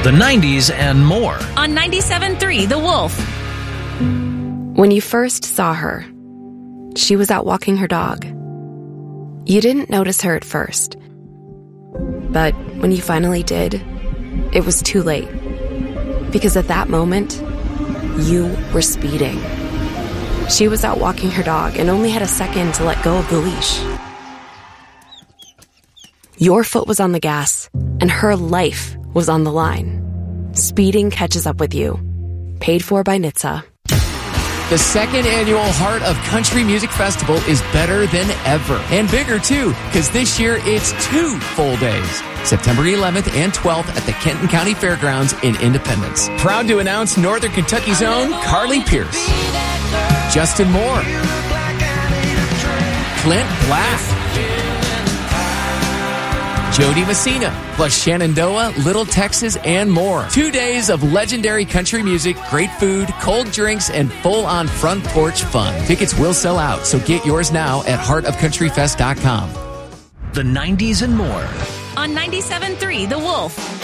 The 90s and more. On 97.3 The Wolf. When you first saw her, she was out walking her dog. You didn't notice her at first. But when you finally did, it was too late. Because at that moment, you were speeding. She was out walking her dog and only had a second to let go of the leash. Your foot was on the gas, and her life was on the line. Speeding catches up with you. Paid for by NHTSA. The second annual Heart of Country Music Festival is better than ever. And bigger, too, because this year it's 2 full days. September 11th and 12th at the Kenton County Fairgrounds in Independence. Proud to announce Northern Kentucky's own Carly Pierce, Justin Moore, Clint Black, Jody Messina, plus Shenandoah, Little Texas, and more. 2 days of legendary country music, great food, cold drinks, and full-on front porch fun. Tickets will sell out, so get yours now at heartofcountryfest.com. The 90s and more. On 97.3 The Wolf.